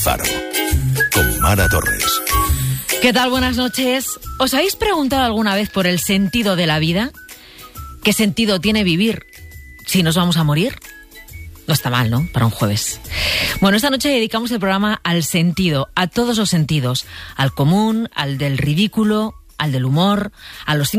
Faro. Con Mara Torres. ¿Qué tal? Buenas noches. ¿Os habéis preguntado alguna vez por el sentido de la vida? ¿Qué sentido tiene vivir si nos vamos a morir? No está mal, ¿no? Para un jueves. Bueno, esta noche dedicamos el programa al sentido, a todos los sentidos. Al común, al del ridículo, al del humor, a los